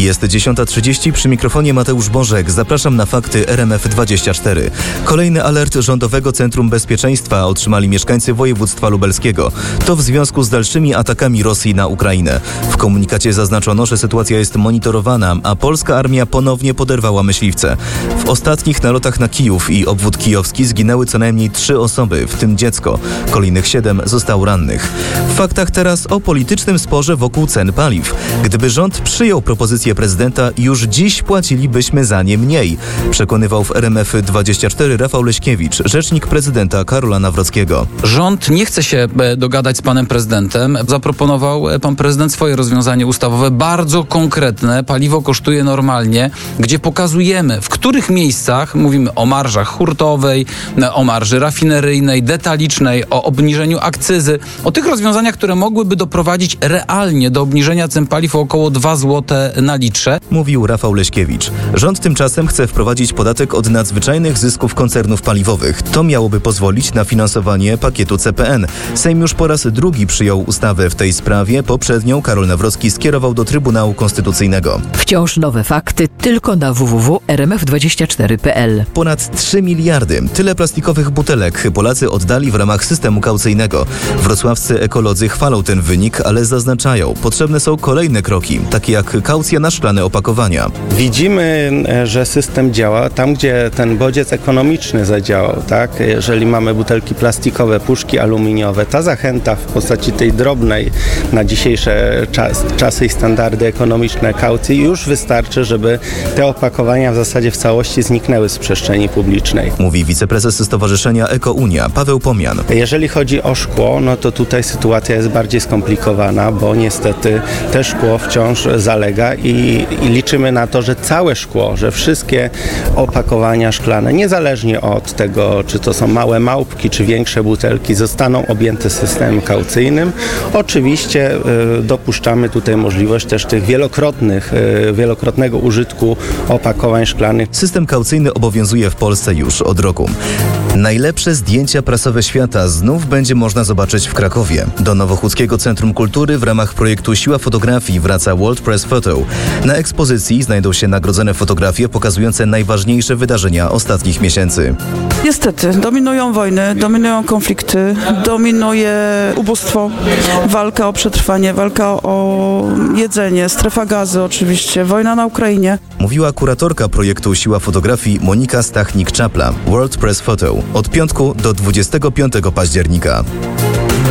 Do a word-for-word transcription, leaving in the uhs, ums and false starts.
Jest dziesiąta trzydzieści, przy mikrofonie Mateusz Bożek. Zapraszam na fakty R M F dwadzieścia cztery. Kolejny alert Rządowego Centrum Bezpieczeństwa otrzymali mieszkańcy województwa lubelskiego. To w związku z dalszymi atakami Rosji na Ukrainę. W komunikacie zaznaczono, że sytuacja jest monitorowana, a polska armia ponownie poderwała myśliwce. W ostatnich nalotach na Kijów i obwód kijowski zginęły co najmniej trzy osoby, w tym dziecko. Kolejnych siedem zostało rannych. W faktach teraz o politycznym sporze wokół cen paliw. Gdyby rząd przyjął propozycję prezydenta, już dziś płacilibyśmy za nie mniej. Przekonywał w R M F dwadzieścia cztery Rafał Leśkiewicz, rzecznik prezydenta Karola Nawrockiego. Rząd nie chce się dogadać z panem prezydentem. Zaproponował pan prezydent swoje rozwiązanie ustawowe, bardzo konkretne. Paliwo kosztuje normalnie, gdzie pokazujemy, w których miejscach mówimy o marżach hurtowej, o marży rafineryjnej, detalicznej, o obniżeniu akcyzy, o tych rozwiązaniach, które mogłyby doprowadzić realnie do obniżenia cen paliw o około dwa złote na litrze. Mówił Rafał Leśkiewicz. Rząd tymczasem chce wprowadzić podatek od nadzwyczajnych zysków koncernów paliwowych. To miałoby pozwolić na finansowanie pakietu C P N. Sejm już po raz drugi przyjął ustawę w tej sprawie. Poprzednią Karol Nawrocki skierował do Trybunału Konstytucyjnego. Wciąż nowe fakty tylko na w w w kropka r m f dwadzieścia cztery kropka p l. Ponad trzy miliardy. Tyle plastikowych butelek Polacy oddali w ramach systemu kaucyjnego. Wrocławscy ekolodzy chwalą ten wynik, ale zaznaczają, potrzebne są kolejne kroki, takie jak kaucja na szklane opakowania. Widzimy, że system działa tam, gdzie ten bodziec ekonomiczny zadziałał, tak? Jeżeli mamy butelki plastikowe, puszki aluminiowe, ta zachęta w postaci tej drobnej na dzisiejsze czas, czasy i standardy ekonomiczne kaucji już wystarczy, żeby te opakowania w zasadzie w całości zniknęły z przestrzeni publicznej. Mówi wiceprezes Stowarzyszenia Eko-Unia Paweł Pomian. Jeżeli chodzi o szkło, no to tutaj sytuacja jest bardziej skomplikowana, bo niestety te szkło wciąż zalega i, i liczymy na to, że całe szkło, że wszystkie opakowania szklane, niezależnie od tego, czy to są małe małpki, czy większe butelki, zostaną objęte systemem kaucyjnym. Oczywiście y, dopuszczamy tutaj możliwość też tych wielokrotnych, y, wielokrotnego użytku opakowań szklanych. System kaucyjny obowiązuje w Polsce już od roku. Najlepsze zdjęcia prasowe świata znów będzie można zobaczyć w Krakowie. Do Nowochódzkiego Centrum Kultury w ramach projektu Siła Fotografii wraca World Press Photo. Na ekspozycji znajdą się nagrodzone fotografie pokazujące najważniejsze wydarzenia ostatnich miesięcy. Niestety, dominują wojny, dominują konflikty, dominuje ubóstwo, walka o przetrwanie, walka o jedzenie, strefa gazy oczywiście, wojna na Ukrainie. Mówiła kuratorka projektu Siła Fotografii Monika Stachnik-Czapla. World Press Photo od piątku do dwudziestego piątego października.